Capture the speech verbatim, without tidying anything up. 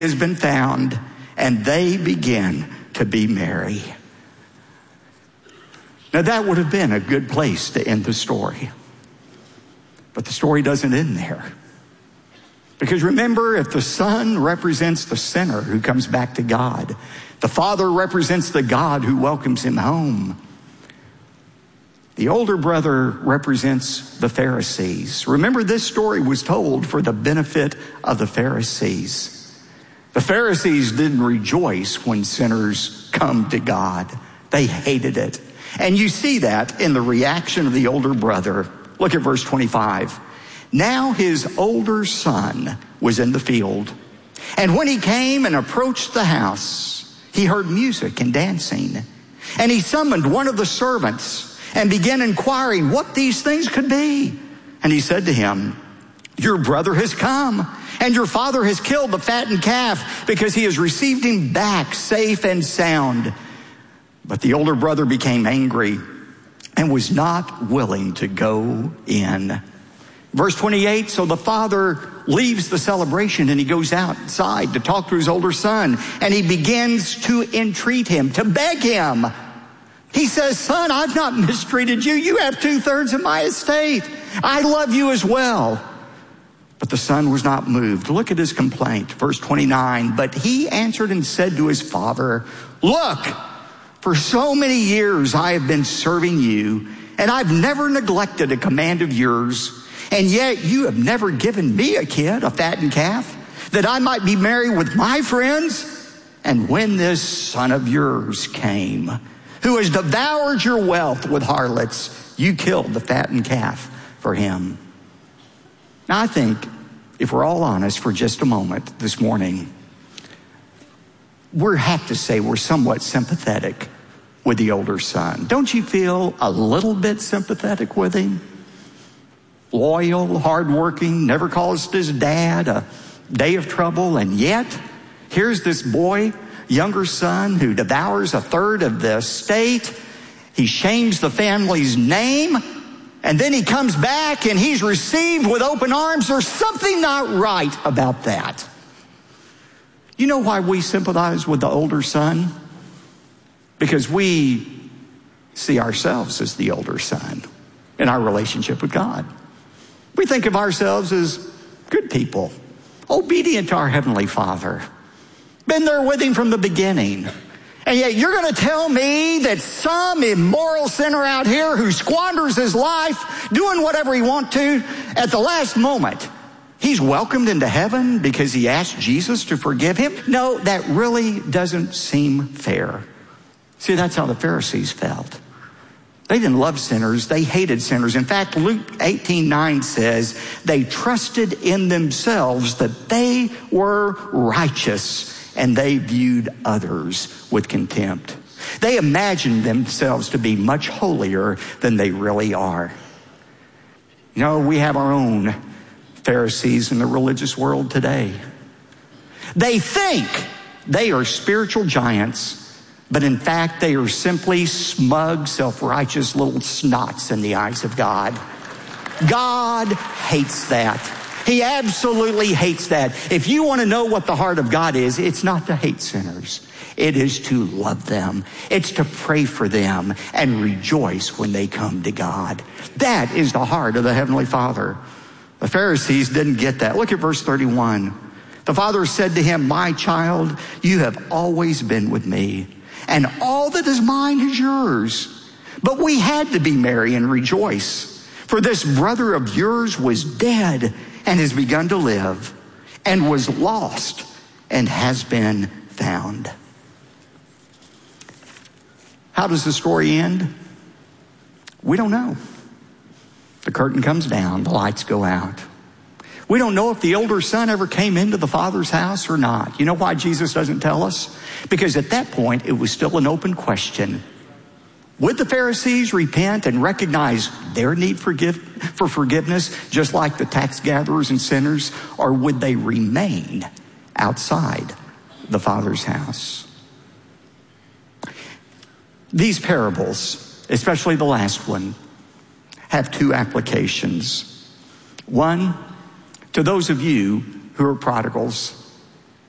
has been found, and they begin to be merry. Now that would have been a good place to end the story. But the story doesn't end there. Because remember, if the Son represents the sinner who comes back to God, the Father represents the God who welcomes him home. The older brother represents the Pharisees. Remember, this story was told for the benefit of the Pharisees. The Pharisees didn't rejoice when sinners come to God. They hated it. And you see that in the reaction of the older brother. Look at verse twenty-five. Now his older son was in the field, and when he came and approached the house, he heard music and dancing. And he summoned one of the servants and began inquiring what these things could be. And he said to him, your brother has come, and your father has killed the fattened calf because he has received him back safe and sound. But the older brother became angry and was not willing to go in. Verse twenty-eight, so the father leaves the celebration and he goes outside to talk to his older son, and he begins to entreat him, to beg him. He says, son, I've not mistreated you. You have two-thirds of my estate. I love you as well. But the son was not moved. Look at his complaint. Verse twenty-nine, but he answered and said to his father, look, for so many years I have been serving you, and I've never neglected a command of yours. And yet you have never given me a kid, a fattened calf, that I might be merry with my friends. And when this son of yours came, who has devoured your wealth with harlots, you killed the fattened calf for him. Now I think, if we're all honest for just a moment this morning, we have to say we're somewhat sympathetic with the older son. Don't you feel a little bit sympathetic with him? Loyal, hardworking, never caused his dad a day of trouble, and yet here's this boy, younger son, who devours a third of the estate. He shames the family's name, and then he comes back and he's received with open arms. There's something not right about that. You know why we sympathize with the older son? Because we see ourselves as the older son in our relationship with God. We think of ourselves as good people, obedient to our Heavenly Father, been there with him from the beginning. And yet you're going to tell me that some immoral sinner out here who squanders his life doing whatever he wants to, at the last moment, he's welcomed into heaven because he asked Jesus to forgive him? No, that really doesn't seem fair. See, that's how the Pharisees felt. They didn't love sinners. They hated sinners. In fact, Luke eighteen nine says they trusted in themselves that they were righteous, and they viewed others with contempt. They imagined themselves to be much holier than they really are. You know, we have our own Pharisees in the religious world today. They think they are spiritual giants, but in fact, they are simply smug, self-righteous little snots in the eyes of God. God hates that. He absolutely hates that. If you want to know what the heart of God is, it's not to hate sinners. It is to love them. It's to pray for them and rejoice when they come to God. That is the heart of the Heavenly Father. The Pharisees didn't get that. Look at verse thirty-one. The father said to him, my child, you have always been with me, and all that is mine is yours. But we had to be merry and rejoice, for this brother of yours was dead and has begun to live, and was lost and has been found. How does the story end? We don't know. The curtain comes down, the lights go out. We don't know if the older son ever came into the father's house or not. You know why Jesus doesn't tell us? Because at that point, it was still an open question. Would the Pharisees repent and recognize their need for, give, for forgiveness, just like the tax gatherers and sinners, or would they remain outside the Father's house? These parables, especially the last one, have two applications. One, to those of you who are prodigals,